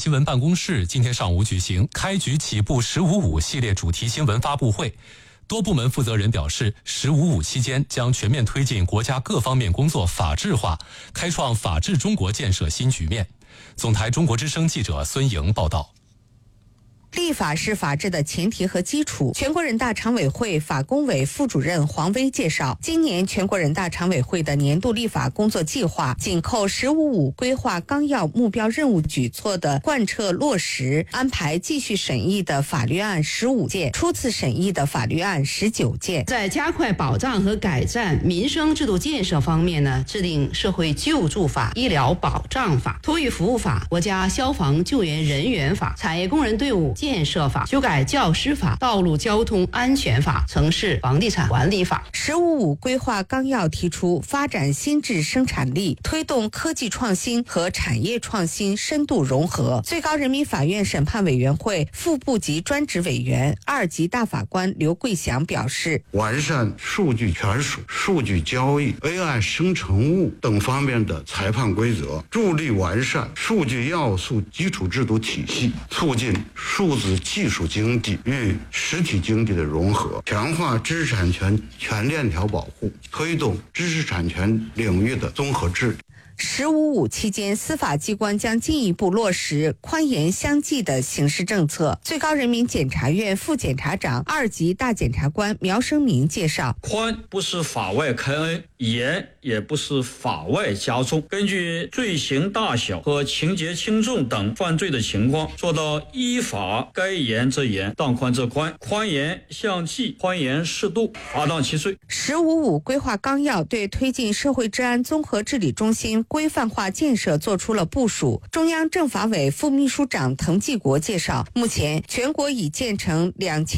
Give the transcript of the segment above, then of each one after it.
新闻办公室今天上午举行开局起步“15.5”系列主题新闻发布会。多部门负责人表示，“15.5”期间将全面推进国家各方面工作法治化，开创法治中国建设新局面。总台中国之声记者孙莹报道。 立法是法治的前提和基础。全国人大常委会法工委副主任黄威介绍，今年全国人大常委会的年度立法工作计划紧扣“15.5”规划纲要目标任务举措的贯彻落实，安排继续审议的法律案15件，初次审议的法律案19件。 在加快保障和改善民生制度建设方面呢，制定社会救助法、医疗保障法、托育服务法、国家消防救援人员法、产业工人队伍建设法，修改教师法、道路交通安全法、城市房地产管理法。 “15.5”规划纲要提出，发展新质生产力，推动科技创新和产业创新深度融合。最高人民法院审判委员会副部级专职委员、2级大法官刘桂祥表示， 完善数据权属、数据交易、AI 生成物等方面的裁判规则，助力完善数据要素基础制度体系，促进数字技术经济与实体经济的融合，强化知识产权全链条保护，推动知识产权领域的综合治理。 “15.5”期间，司法机关将进一步落实宽严相济的刑事政策。最高人民检察院副检察长、2级大检察官苗生明介绍， 宽不是法外开恩，严也不是法外加重，根据罪行大小和情节轻重等犯罪的情况，做到依法该严则严，当宽则宽，宽严相济，宽严适度，罚当其罪。 “15.5”规划纲要对推进社会治安综合治理中心规范化建设做出了部署。中央政法委副秘书长滕继国介绍，目前全国已建成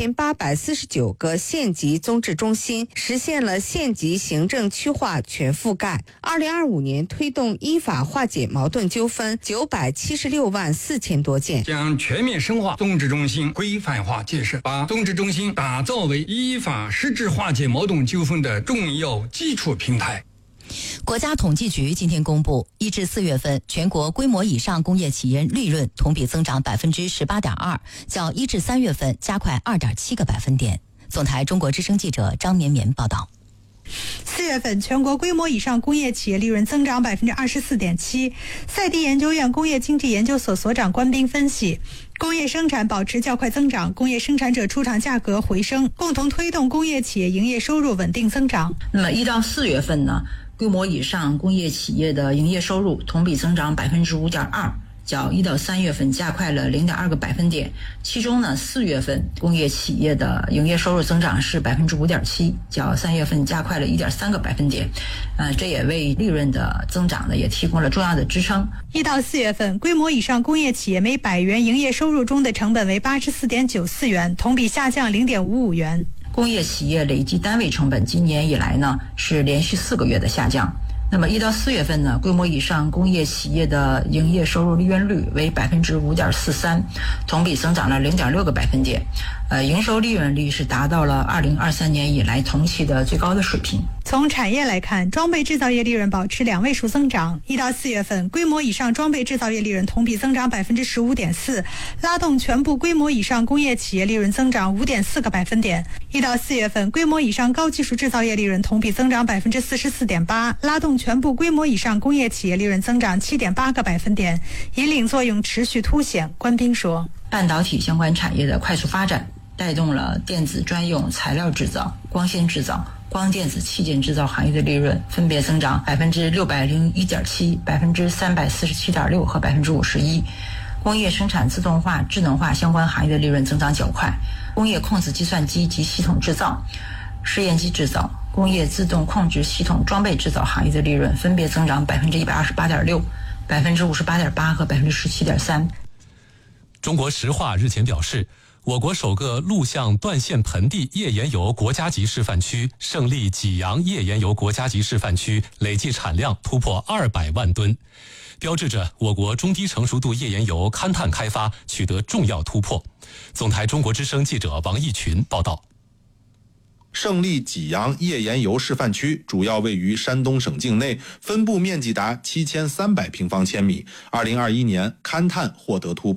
2849个县级综治中心，实现了县级行政区划全覆盖。2025年推动依法化解矛盾纠纷976万4千多件， 将全面深化综治中心规范化建设，把综治中心打造为依法实质化解矛盾纠纷的重要基础平台。 国家统计局今天公布，1至4月份全国规模以上工业企业利润同比增长18.2%，较1至3月份加快2.7个百分点。总台中国之声记者张绵绵报道。 4月份全国规模以上工业企业利润增长24.7%。赛迪研究院工业经济研究所所长关斌分析，工业生产保持较快增长，工业生产者出厂价格回升，共同推动工业企业营业收入稳定增长。 那么1到4月份呢，规模以上工业企业的营业收入同比增长5.2%。较1到3月份加快了0.2个百分点，其中呢，4月份工业企业的营业收入增长是5.7%，较3月份加快了1.3个百分点，这也为利润的增长呢也提供了重要的支撑。 1到4月份，规模以上工业企业每100元营业收入中的成本为84.94元，同比下降0.55元。 工业企业累计单位成本今年以来呢是连续4个月的下降。那么1到4月份呢，规模以上工业企业的营业收入利润率为5.43%，同比增长了0.6个百分点。营收利润率是达到了2023年以来同期的最高的水平。 从产业来看，装备制造业利润保持2位数增长。1到4月份，规模以上装备制造业利润同比增长15.4%，拉动全部规模以上工业企业利润增长5.4个百分点。1到4月份，规模以上高技术制造业利润同比增长44.8%，拉动全部规模以上工业企业利润增长7.8个百分点，引领作用持续凸显。关斌说， 半导体相关产业的快速发展，带动了电子专用材料制造、光纤制造、光电子器件制造行业的利润分别增长601.7%、347.6%和51%。工业生产自动化、智能化相关行业的利润增长较快。工业控制计算机及系统制造、试验机制造、工业自动控制系统装备制造行业的利润分别增长128.6%、58.8%和17.3%。 中国石化日前表示，我国首个陆相断线盆地页岩油国家级示范区胜利济阳页岩油国家级示范区累计产量突破200万吨，标志着我国中低成熟度页岩油勘探开发取得重要突破。总台中国之声记者王义群报道。 胜利济阳页岩油示范区主要位于山东省境内，分布面积达7300平方千米。2021年勘探获得突破。